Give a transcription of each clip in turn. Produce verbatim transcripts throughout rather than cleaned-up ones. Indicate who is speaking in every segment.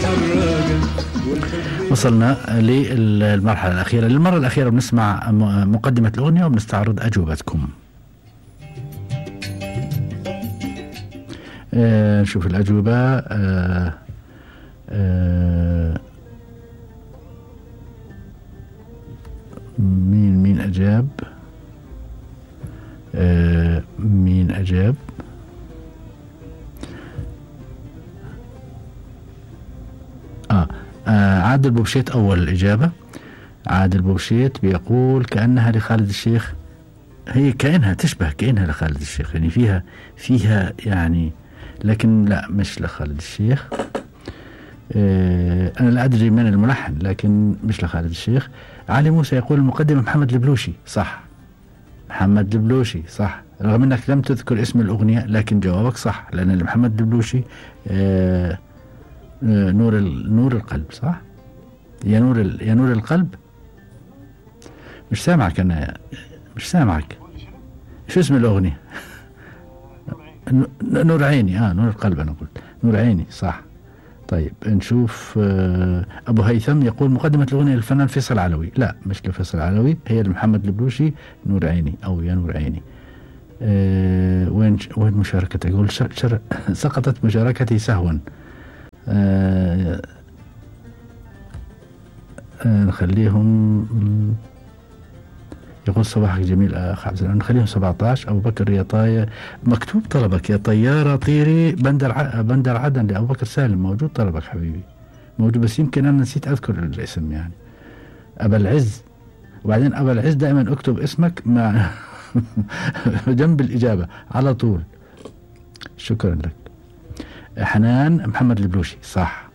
Speaker 1: وصلنا للمرحلة الأخيرة. للمرة الأخيرة بنسمع مقدمة الأغنية وبنستعرض أجوبتكم. آه نشوف الأجوبة. آه آه مين مين أجاب؟ آه مين أجاب؟ آه, آه عادل بوبشيت أول الإجابة. عادل بوبشيت بيقول كأنها لخالد الشيخ. هي كأنها تشبه كأنها لخالد الشيخ، يعني فيها فيها يعني، لكن لا مش لخالد الشيخ. آه أنا لا أدري من الملحن لكن مش لخالد الشيخ. علي موسى يقول المقدم محمد البلوشي. صح، محمد البلوشي صح، رغم أنك لم تذكر اسم الأغنية لكن جوابك صح، لأن محمد البلوشي آه آه نور نور القلب. صح، يا نور يا نور القلب. مش سامعك أنا، مش سامعك. شو اسم الأغنية؟ نور عيني. آه نور القلب أنا قلت نور عيني صح. طيب نشوف. آه أبو هيثم يقول مقدمة الأغنية للفنان فيصل علوي. لا مش لفيصل علوي، هي لمحمد البلوشي نور عيني أو يا نور عيني. آه وين وين مشاركتك؟ يقول شر شر سقطت مشاركتي سهوا. آه آه نخليهم. يقول صباحك جميل أخ عبد السلام. نخليهم سبعة عشر. أبو بكر يا طاير مكتوب طلبك يا طيارة طيري بندر ع... بندر عدن لأبو بكر سالم. موجود طلبك حبيبي، موجود، بس يمكن أنا نسيت أذكر الاسم يعني. أبا العز، وبعدين أبا العز دائما أكتب اسمك مع جنب الإجابة على طول. شكرا لك. حنان محمد البلوشي صح.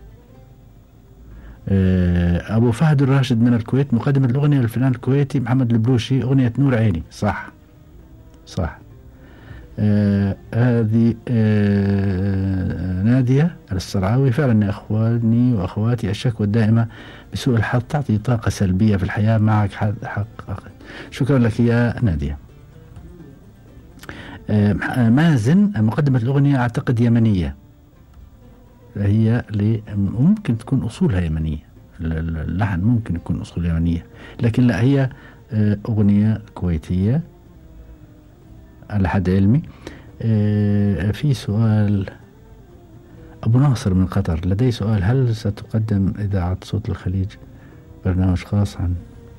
Speaker 1: أبو فهد الراشد من الكويت مقدمة الأغنية للفنان الكويتي محمد البلوشي أغنية نور عيني. صح صح. آه هذه آه نادية السرعاوي فعلا يا أخواني وأخواتي الشكوى الدائمة بسوء الحظ تعطي طاقة سلبية في الحياة. معك حق, حق شكرا لك يا نادية. آه مازن مقدمة الأغنية أعتقد يمنية، هي ممكن تكون أصولها يمنية، اللحن ممكن يكون أصول يمنية لكن لا، هي أغنية كويتية على حد علمي. في سؤال أبو ناصر من قطر، لدي سؤال، هل ستقدم إذاعة صوت الخليج برنامج خاص عن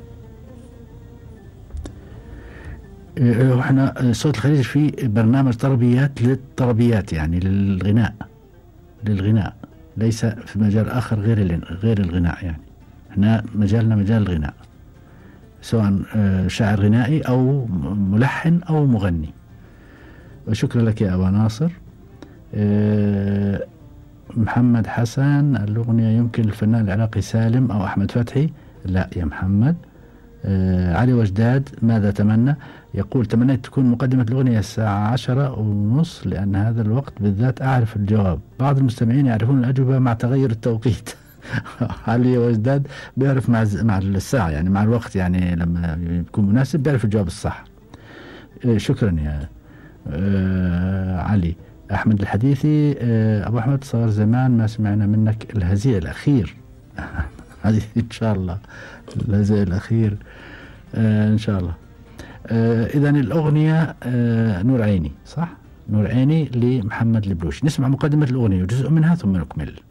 Speaker 1: احنا صوت الخليج في برنامج طربيات للطربيات يعني للغناء للغناء ليس في مجال آخر غير غير الغناء يعني. احنا مجالنا مجال الغناء، سواء شاعر غنائي أو ملحن أو مغني. وشكرا لك يا أبا ناصر. محمد حسن الأغنية يمكن الفنان العراقي سالم أو أحمد فتحي. لا يا محمد. علي وجداد ماذا تمنى؟ يقول تمنيت تكون مقدمة الأغنية الساعة عشرة ونص لأن هذا الوقت بالذات أعرف الجواب. بعض المستمعين يعرفون الأجوبة مع تغير التوقيت. علي وجداد بيعرف مع مع الساعة يعني مع الوقت يعني لما يكون مناسب بيعرف الجواب الصح. شكرا يا علي. أحمد الحديثي أبو أحمد صار زمان ما سمعنا منك الهزيء الأخير. هذه إن شاء الله الهزيء الأخير إن شاء الله. إذا الأغنية نور عيني صح؟ نور عيني لمحمد البلوشي. نسمع مقدمة الأغنية وجزء منها ثم نكمل.